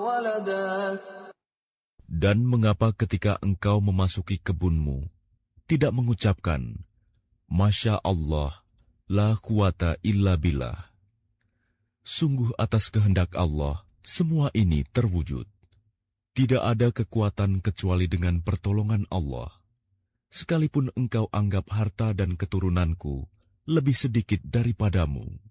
وَلَدًا. Dan mengapa ketika engkau memasuki kebunmu, tidak mengucapkan, Masya Allah, la quwata illa billah. Sungguh atas kehendak Allah, semua ini terwujud. Tidak ada kekuatan kecuali dengan pertolongan Allah. Sekalipun engkau anggap harta dan keturunanku lebih sedikit daripadamu.